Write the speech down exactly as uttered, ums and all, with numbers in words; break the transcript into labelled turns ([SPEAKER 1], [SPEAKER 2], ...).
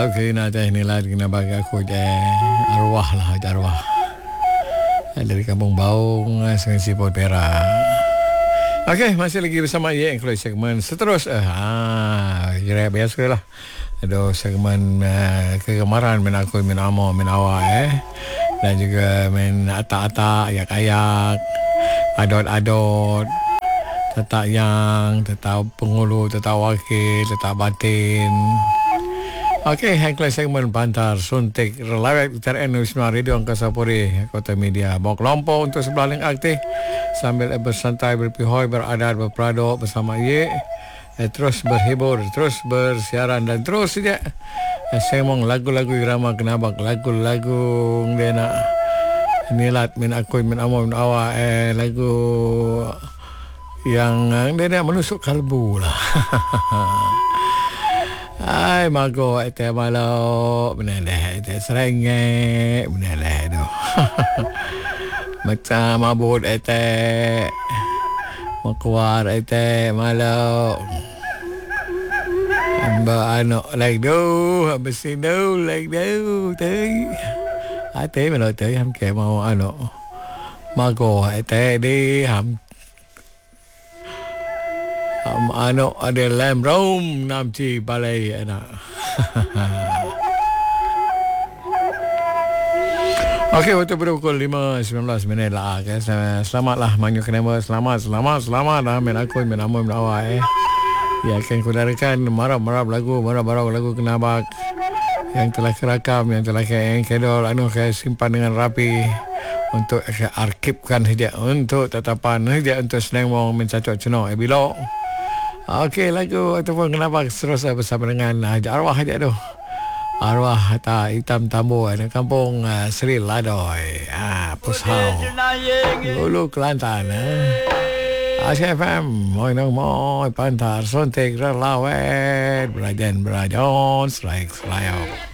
[SPEAKER 1] Okey, nak teh ni lah kena bagi aku je arwah lah, arwah. Dari Kampung Baung, Sungai Sipol Perak. Okey, masih lagi bersama Ye kalau segmen seterusnya. Ha, kira biasalah. Ada segmen uh, kegemaran min aku, min amo, min awak eh. Dan juga min atak-atak, ayak-ayak, adot-adot, tetak yang, tetak pengulu, tetak wakil, tetak batin. Okey, hangklah segmen Bantar Suntik Relawet T R N Wisma Radio Angkasa Puri Kota Media. Bawa kelompok untuk sebelah yang aktif sambil bersantai, berpihoi, beradat, berperadok bersama Ye. Eh, terus berhibur, terus bersiaran dan terus saja eh, semong lagu-lagu irama kenabak, lagu-lagu dia nak nilat min aku, min amo, min awak, eh, lagu yang dia nak menusuk kalbu lah. Ai mago ete malau benar ete serengek benar tu. Macam mabut ete makuar ete malau. Amba anak like do, besi do like do tei. Ate malau tei ham ke mau anak. Mago ete di ham Um, ano ada lam rom namci balai anak. Okey, waktu pukul lima sembilan belas minit lah. Okay. Selamatlah manyu kenapa selamat selamat selamat lah men aku men amo men awak eh. Ya akan kudarakan marah-marah lagu marah-marah lagu kenabak yang telah kerakam, yang telah ke kedol anu ke simpan dengan rapi untuk arkipkan saja untuk tetapan saja untuk senang mau mencacok ceno eh bilo. Okey, lagu ataupun kenapa terus bersama dengan uh, arwah aja tu. Arwah tak hitam tambu di kampung uh, Sri Ladoy. Ah, Pushau. Lulu Kelantan. Eh. Asia F M, moi nong moi Bantar Suntik Relawet, Berajan Berajon, Strike Selayo.